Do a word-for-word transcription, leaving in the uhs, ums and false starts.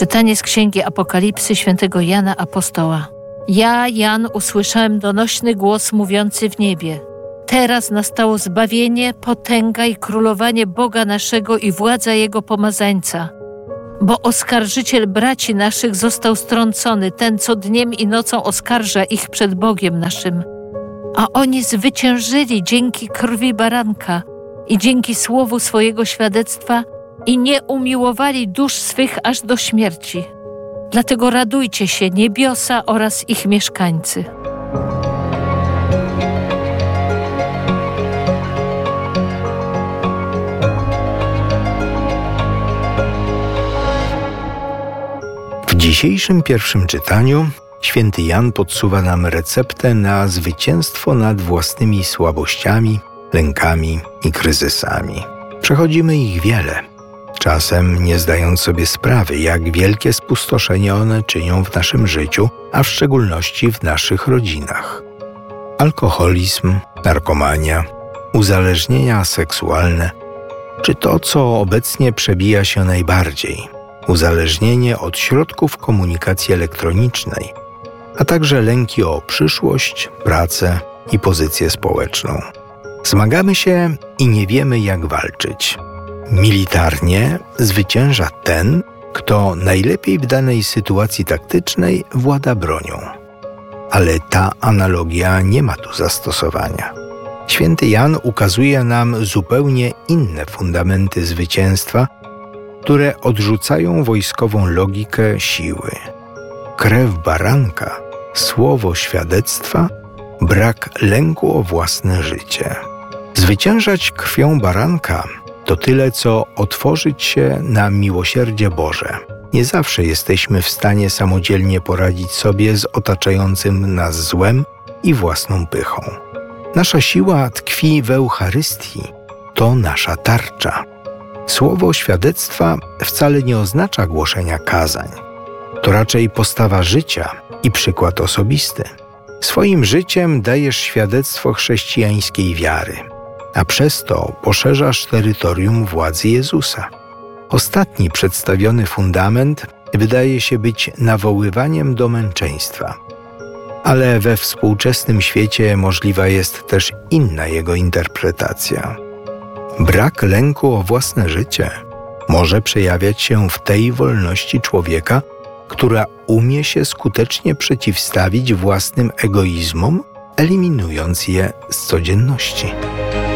Czytanie z Księgi Apokalipsy świętego Jana Apostoła. Ja, Jan, usłyszałem donośny głos mówiący w niebie. Teraz nastało zbawienie, potęga i królowanie Boga naszego i władza Jego pomazańca. Bo oskarżyciel braci naszych został strącony, ten, co dniem i nocą oskarża ich przed Bogiem naszym. A oni zwyciężyli dzięki krwi baranka i dzięki słowu swojego świadectwa i nie umiłowali dusz swych aż do śmierci. Dlatego radujcie się, niebiosa oraz ich mieszkańcy. W dzisiejszym pierwszym czytaniu święty Jan podsuwa nam receptę na zwycięstwo nad własnymi słabościami, lękami i kryzysami. Przechodzimy ich wiele, czasem nie zdając sobie sprawy, jak wielkie spustoszenie one czynią w naszym życiu, a w szczególności w naszych rodzinach. Alkoholizm, narkomania, uzależnienia seksualne, czy to, co obecnie przebija się najbardziej, uzależnienie od środków komunikacji elektronicznej, a także lęki o przyszłość, pracę i pozycję społeczną. Zmagamy się i nie wiemy, jak walczyć. Militarnie zwycięża ten, kto najlepiej w danej sytuacji taktycznej włada bronią. Ale ta analogia nie ma tu zastosowania. Święty Jan ukazuje nam zupełnie inne fundamenty zwycięstwa, które odrzucają wojskową logikę siły. Krew baranka, słowo świadectwa, brak lęku o własne życie. Zwyciężać krwią baranka to tyle, co otworzyć się na miłosierdzie Boże. Nie zawsze jesteśmy w stanie samodzielnie poradzić sobie z otaczającym nas złem i własną pychą. Nasza siła tkwi w Eucharystii, to nasza tarcza. Słowo świadectwa wcale nie oznacza głoszenia kazań. To raczej postawa życia i przykład osobisty. Swoim życiem dajesz świadectwo chrześcijańskiej wiary, a przez to poszerzasz terytorium władzy Jezusa. Ostatni przedstawiony fundament wydaje się być nawoływaniem do męczeństwa. Ale we współczesnym świecie możliwa jest też inna jego interpretacja. Brak lęku o własne życie może przejawiać się w tej wolności człowieka, która umie się skutecznie przeciwstawić własnym egoizmom, eliminując je z codzienności.